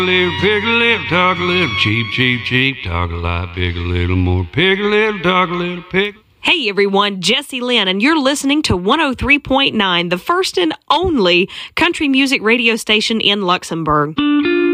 Little pig a little, talk a little, cheep, cheep, cheep, talk a lot, pig a little more, pig a little, talk a little, pig. Hey everyone, Jesse Lynn, and you're listening to 103.9, the first and only country music radio station in Luxembourg.